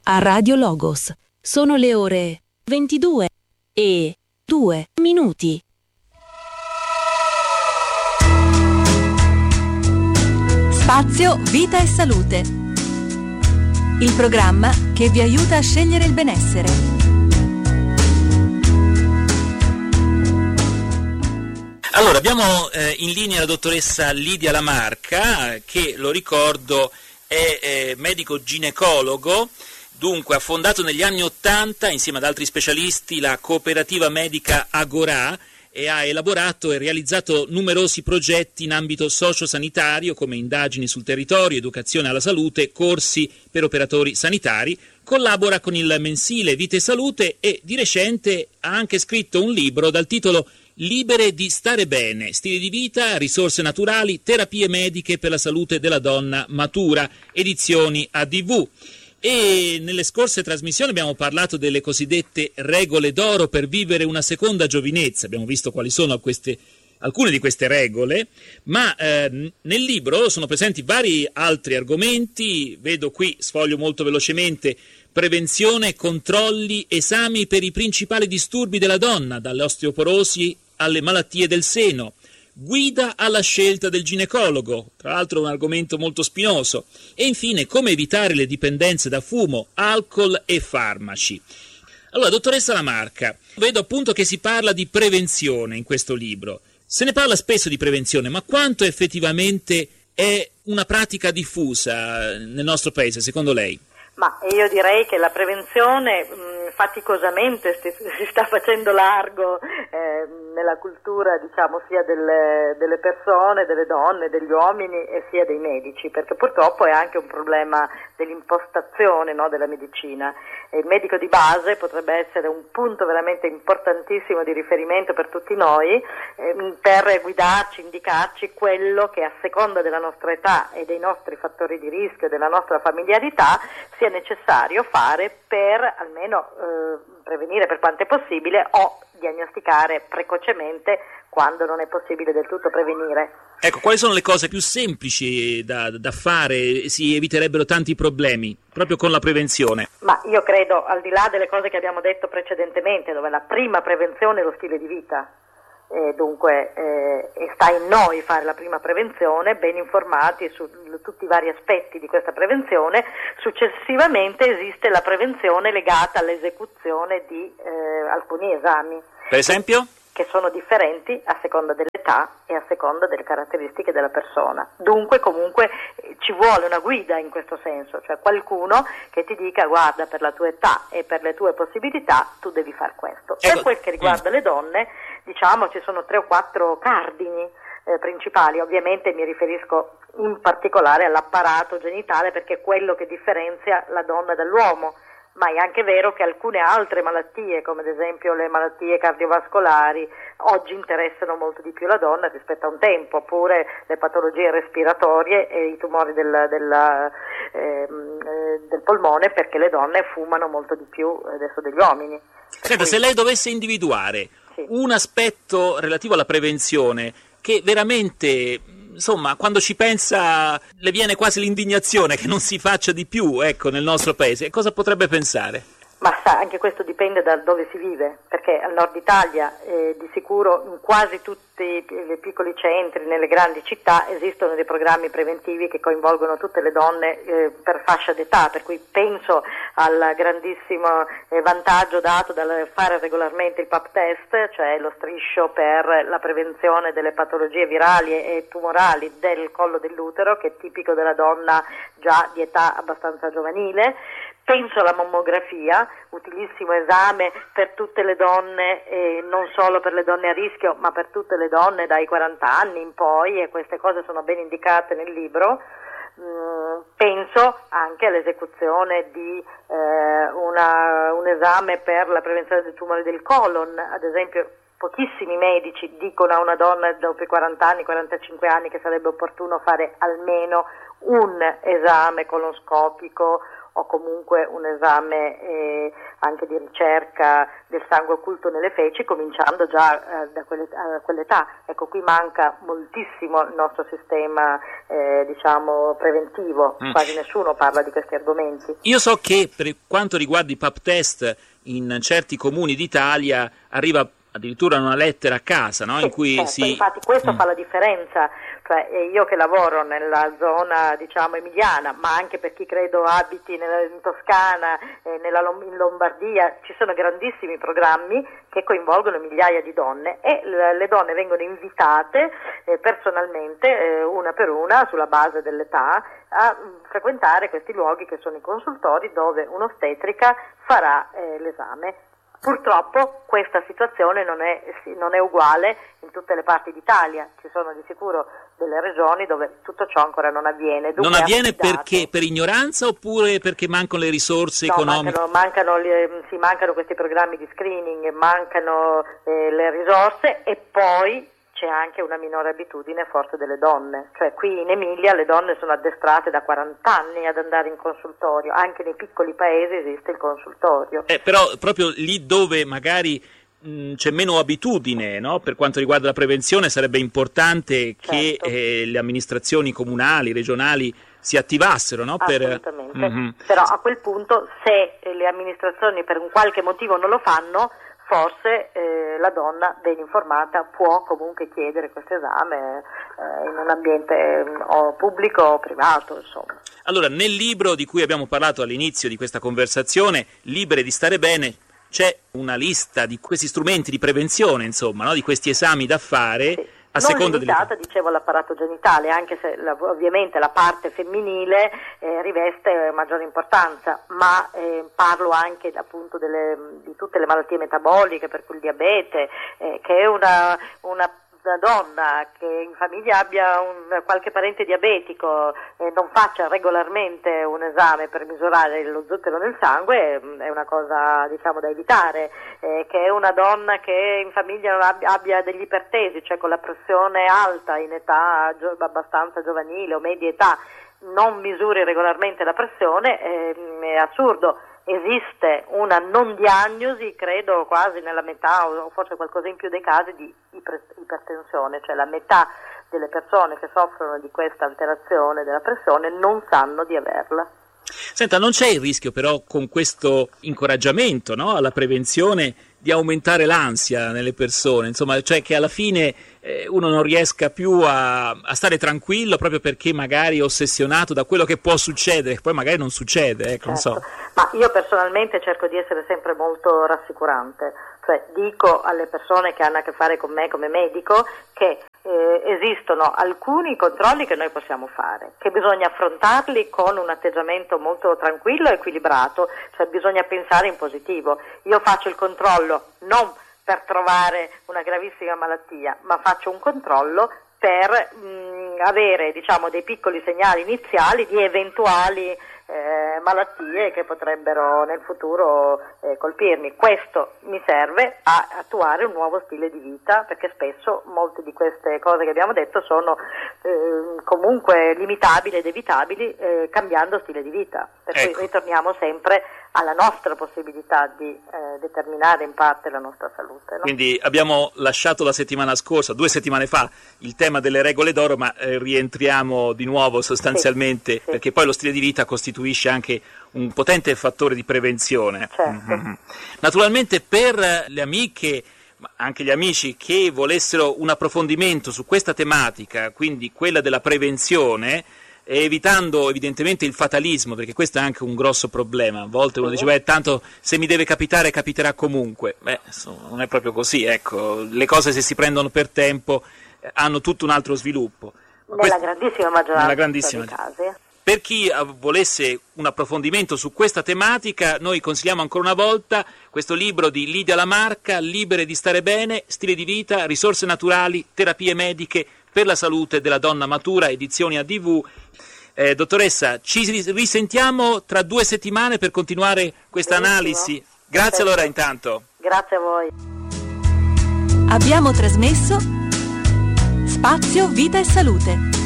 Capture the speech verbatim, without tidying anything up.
a Radio Logos. Sono le ore ventidue e due minuti. Spazio Vita e Salute. Il programma che vi aiuta a scegliere il benessere. Allora, abbiamo eh, in linea la dottoressa Lidia Lamarca, che, lo ricordo, è eh, medico ginecologo. Dunque, ha fondato negli anni Ottanta, insieme ad altri specialisti, la cooperativa medica Agorà e ha elaborato e realizzato numerosi progetti in ambito sociosanitario, come indagini sul territorio, educazione alla salute, corsi per operatori sanitari. Collabora con il mensile Vita e Salute e di recente ha anche scritto un libro dal titolo Libere di stare bene, stili di vita, risorse naturali, terapie mediche per la salute della donna matura, edizioni A D V. E nelle scorse trasmissioni abbiamo parlato delle cosiddette regole d'oro per vivere una seconda giovinezza. Abbiamo visto quali sono queste, alcune di queste regole, ma eh, nel libro sono presenti vari altri argomenti. Vedo qui, sfoglio molto velocemente: prevenzione, controlli, esami per i principali disturbi della donna, dall'osteoporosi alle malattie del seno, guida alla scelta del ginecologo, tra l'altro un argomento molto spinoso, e infine come evitare le dipendenze da fumo, alcol e farmaci. Allora, dottoressa Lamarca, vedo appunto che si parla di prevenzione in questo libro. Se ne parla spesso di prevenzione, ma quanto effettivamente è una pratica diffusa nel nostro paese, secondo lei? Ma io direi che la prevenzione mh, faticosamente sti, si sta facendo largo eh, nella cultura, diciamo, sia delle, delle persone, delle donne, degli uomini e sia dei medici, perché purtroppo è anche un problema dell'impostazione, no, della medicina. E il medico di base potrebbe essere un punto veramente importantissimo di riferimento per tutti noi eh, per guidarci, indicarci quello che a seconda della nostra età e dei nostri fattori di rischio, della nostra familiarità, sia necessario fare per almeno eh, prevenire per quanto è possibile o diagnosticare precocemente quando non è possibile del tutto prevenire. Ecco, quali sono le cose più semplici da, da fare, si eviterebbero tanti problemi proprio con la prevenzione? Ma io credo, al di là delle cose che abbiamo detto precedentemente, dove la prima prevenzione è lo stile di vita, e dunque eh, sta in noi fare la prima prevenzione, ben informati su tutti i vari aspetti di questa prevenzione. Successivamente esiste la prevenzione legata all'esecuzione di eh, alcuni esami. Per esempio? Che sono differenti a seconda dell'età e a seconda delle caratteristiche della persona. Dunque comunque ci vuole una guida in questo senso, cioè qualcuno che ti dica: guarda, per la tua età e per le tue possibilità tu devi fare questo. Ecco. Per quel che riguarda le donne, diciamo, ci sono tre o quattro cardini eh, principali. Ovviamente mi riferisco in particolare all'apparato genitale, perché è quello che differenzia la donna dall'uomo. Ma è anche vero che alcune altre malattie, come ad esempio le malattie cardiovascolari, oggi interessano molto di più la donna rispetto a un tempo, oppure le patologie respiratorie e i tumori del, del, eh, del polmone, perché le donne fumano molto di più adesso degli uomini. Senta, se lei dovesse individuare sì. un aspetto relativo alla prevenzione che veramente, insomma, quando ci pensa le viene quasi l'indignazione che non si faccia di più, ecco, nel nostro paese, cosa potrebbe pensare? Ma sa, anche questo dipende da dove si vive, perché al nord Italia eh, di sicuro in quasi tutti i piccoli centri, nelle grandi città, esistono dei programmi preventivi che coinvolgono tutte le donne eh, per fascia d'età, per cui penso al grandissimo eh, vantaggio dato dal fare regolarmente il pap test, cioè lo striscio per la prevenzione delle patologie virali e tumorali del collo dell'utero, che è tipico della donna già di età abbastanza giovanile. Penso alla mammografia, utilissimo esame per tutte le donne, eh, non solo per le donne a rischio, ma per tutte le donne dai quaranta anni in poi, e queste cose sono ben indicate nel libro. Mm, penso anche all'esecuzione di eh, una, un esame per la prevenzione dei tumori del colon. Ad esempio, pochissimi medici dicono a una donna dopo i quaranta anni, quarantacinque anni, che sarebbe opportuno fare almeno un esame coloscopico o comunque un esame eh, anche di ricerca del sangue occulto nelle feci, cominciando già eh, da quelle, a quell'età. Ecco, qui manca moltissimo il nostro sistema eh, diciamo preventivo, mm. quasi nessuno parla di questi argomenti. Io so che per quanto riguarda i pap test in certi comuni d'Italia arriva addirittura una lettera a casa, no? Sì, in cui certo, si... infatti questo mm. fa la differenza, cioè io che lavoro nella zona diciamo emiliana, ma anche per chi credo abiti nella, in Toscana, eh, nella, in Lombardia, ci sono grandissimi programmi che coinvolgono migliaia di donne e le, le donne vengono invitate eh, personalmente, eh, una per una, sulla base dell'età, a mh, frequentare questi luoghi che sono i consultori dove un'ostetrica farà eh, l'esame. Purtroppo questa situazione non è, non è uguale in tutte le parti d'Italia, ci sono di sicuro delle regioni dove tutto ciò ancora non avviene. Dunque non avviene affidato. Perché? Per ignoranza oppure perché mancano le risorse no, economiche? Mancano, mancano, sì, mancano questi programmi di screening, mancano eh, le risorse e poi c'è anche una minore abitudine forse delle donne, cioè qui in Emilia le donne sono addestrate da quaranta anni ad andare in consultorio, anche nei piccoli paesi esiste il consultorio. Eh, però proprio lì dove magari mh, c'è meno abitudine, no? Per quanto riguarda la prevenzione sarebbe importante certo. che eh, le amministrazioni comunali, regionali si attivassero, no? Assolutamente, per... mm-hmm. però a quel punto se le amministrazioni per un qualche motivo non lo fanno, forse eh, la donna ben informata può comunque chiedere questo esame eh, in un ambiente eh, o pubblico o privato, insomma. Allora, nel libro di cui abbiamo parlato all'inizio di questa conversazione, Libere di stare bene, c'è una lista di questi strumenti di prevenzione, insomma, no? Di questi esami da fare. Sì. A non seconda limitata, delle... dicevo, all'apparato genitale, anche se la, ovviamente la parte femminile eh, riveste maggiore importanza, ma eh, parlo anche appunto delle, di tutte le malattie metaboliche, per cui il diabete, eh, che è una, una una donna che in famiglia abbia un, qualche parente diabetico e non faccia regolarmente un esame per misurare lo zucchero nel sangue è una cosa diciamo da evitare, eh, che è una donna che in famiglia non abbia, abbia degli ipertesi, cioè con la pressione alta in età gio- abbastanza giovanile o media età, non misuri regolarmente la pressione, eh, è assurdo. Esiste una non diagnosi, credo quasi nella metà o forse qualcosa in più dei casi di ipertensione, cioè la metà delle persone che soffrono di questa alterazione della pressione non sanno di averla. Senta, non c'è il rischio però con questo incoraggiamento, no, alla prevenzione di aumentare l'ansia nelle persone, insomma, cioè che alla fine eh, uno non riesca più a, a stare tranquillo proprio perché magari è ossessionato da quello che può succedere, che poi magari non succede, ecco, certo. non so. Ma io personalmente cerco di essere sempre molto rassicurante, cioè dico alle persone che hanno a che fare con me come medico che eh, esistono alcuni controlli che noi possiamo fare, che bisogna affrontarli con un atteggiamento molto tranquillo e equilibrato, cioè bisogna pensare in positivo. Io faccio il controllo non per trovare una gravissima malattia, ma faccio un controllo per mh, avere diciamo dei piccoli segnali iniziali di eventuali eh, malattie che potrebbero nel futuro eh, colpirmi. Questo mi serve a attuare un nuovo stile di vita, perché spesso molte di queste cose che abbiamo detto sono eh, comunque limitabili ed evitabili eh, cambiando stile di vita, per ecco. cui ritorniamo sempre alla nostra possibilità di eh, determinare in parte la nostra salute, no? Quindi abbiamo lasciato la settimana scorsa, due settimane fa, il tema delle regole d'oro, ma eh, rientriamo di nuovo sostanzialmente, sì, sì. perché poi lo stile di vita costituisce anche un potente fattore di prevenzione. Certo. Mm-hmm. Naturalmente per le amiche, ma anche gli amici che volessero un approfondimento su questa tematica, quindi quella della prevenzione, e evitando evidentemente il fatalismo, perché questo è anche un grosso problema. A volte uno dice, beh, tanto se mi deve capitare, capiterà comunque. Beh, insomma, non è proprio così, ecco. Le cose, se si prendono per tempo, eh, hanno tutto un altro sviluppo. Nella Questo, grandissima maggioranza nella grandissima dei casi. Per chi volesse un approfondimento su questa tematica, noi consigliamo ancora una volta questo libro di Lidia La Marca, Libere di stare bene, stile di vita, risorse naturali, terapie mediche per la salute della donna matura, edizioni A D V. Eh, dottoressa, ci risentiamo tra due settimane per continuare questa Benissimo. analisi. Grazie. Perfetto. Allora intanto. Grazie a voi. Abbiamo trasmesso Spazio Vita e Salute.